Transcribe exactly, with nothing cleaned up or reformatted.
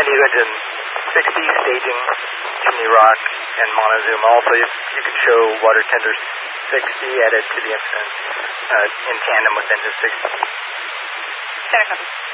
you go to sixty, staging, chimney rock, and monozoom. Also, you, you can show water tender sixty added to the incident uh, in tandem with Enter sixty. Center copy.